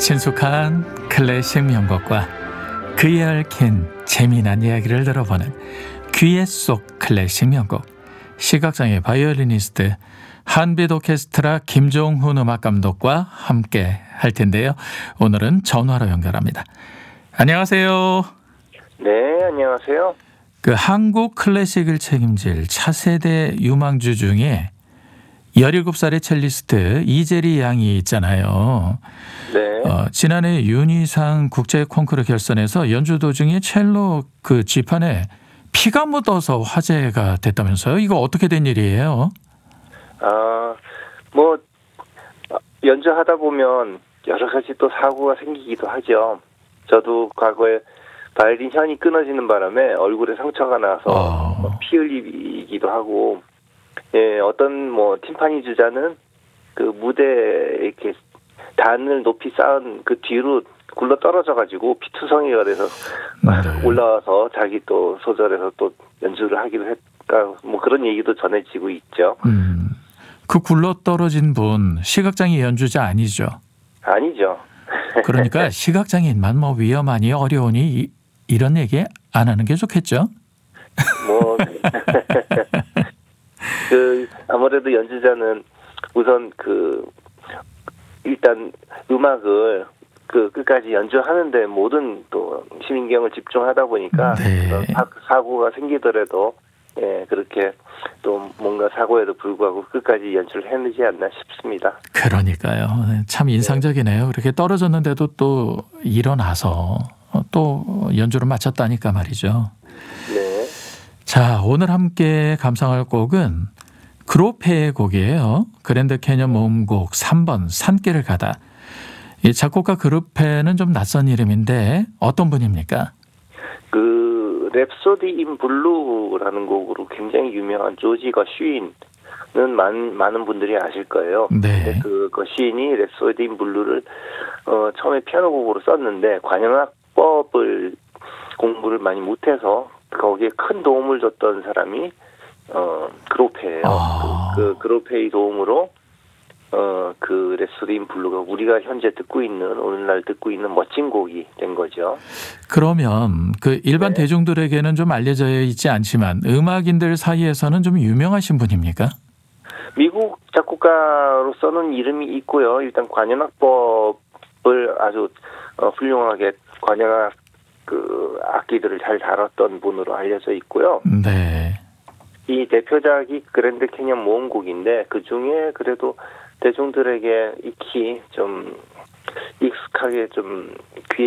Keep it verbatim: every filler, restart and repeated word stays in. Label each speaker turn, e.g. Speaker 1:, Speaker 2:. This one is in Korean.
Speaker 1: 친숙한 클래식 명곡과 그에 얽힌 재미난 이야기를 들어보는 귀에 쏙 클래식 명곡. 시각장애 바이올리니스트 한빛 오케스트라 김종훈 음악감독과 함께 할 텐데요. 오늘은 전화로 연결합니다. 안녕하세요.
Speaker 2: 네, 안녕하세요.
Speaker 1: 그 한국 클래식을 책임질 차세대 유망주 중에 열일곱 살의 첼리스트 이재리 양이 있잖아요.
Speaker 2: 네.
Speaker 1: 어, 지난해 윤희상 국제 콩쿠르 결선에서 연주 도중에 첼로 그 지판에 피가 묻어서 화제가 됐다면서요? 이거 어떻게 된 일이에요?
Speaker 2: 아, 뭐 연주하다 보면 여러 가지 또 사고가 생기기도 하죠. 저도 과거에 바이올린 현이 끊어지는 바람에 얼굴에 상처가 나서
Speaker 1: 어.
Speaker 2: 피 흘리기도 하고, 예, 어떤 뭐 팀파니 주자는 그 무대에 이렇게 단을 높이 쌓은 그 뒤로 굴러 떨어져가지고 피투성이가 돼서
Speaker 1: 네.
Speaker 2: 올라와서 자기 또 소절에서 또 연주를 하기도 했다. 뭐 그런 얘기도 전해지고 있죠.
Speaker 1: 음, 그 굴러 떨어진 분 시각장애 연주자 아니죠?
Speaker 2: 아니죠.
Speaker 1: 그러니까 시각장애인만 뭐 위험하니 어려우니 이, 이런 얘기 안 하는 게 좋겠죠?
Speaker 2: 뭐 그 아무래도 연주자는 우선 그 일단 음악을 그 끝까지 연주하는데 모든 또 시민경을 집중하다 보니까
Speaker 1: 네.
Speaker 2: 사, 사고가 생기더라도 예 그렇게 또 뭔가 사고에도 불구하고 끝까지 연주를 해내지 않나 싶습니다.
Speaker 1: 그러니까요. 참 인상적이네요. 그렇게 떨어졌는데도 또 일어나서 또 연주를 마쳤다니까 말이죠.
Speaker 2: 네.
Speaker 1: 자, 오늘 함께 감상할 곡은 그로페의 곡이에요. 그랜드 캐년 모음곡 삼 번 산길을 가다. 이 작곡가 그로페는 좀 낯선 이름인데 어떤 분입니까?
Speaker 2: 그 랩소디 인 블루라는 곡으로 굉장히 유명한 조지가 슈인은 많은 많은 분들이 아실 거예요.
Speaker 1: 네.
Speaker 2: 그, 그 시인이 랩소디 인 블루를 어, 처음에 피아노 곡으로 썼는데 관현악법을 공부를 많이 못해서 거기에 큰 도움을 줬던 사람이 어, 그로페예요.
Speaker 1: 아.
Speaker 2: 그, 그 그로페의 도움으로 어, 그 랩소디 인 블루가 우리가 현재 듣고 있는 오늘날 듣고 있는 멋진 곡이 된 거죠.
Speaker 1: 그러면 그 일반
Speaker 2: 네.
Speaker 1: 대중들에게는 좀 알려져 있지 않지만 음악인들 사이에서는 좀 유명하신 분입니까?
Speaker 2: 미국 작곡가로서는 이름이 있고요. 일단 관현악법을 아주 어, 훌륭하게 관현악 그 악기들을 잘 다뤘던 분으로 알려져 있고요.
Speaker 1: 네.
Speaker 2: 이 대표작이 그랜드 캐년 모음곡인데 그 중에 그래도 대중들에게 익히 좀 익숙하게 좀 귀에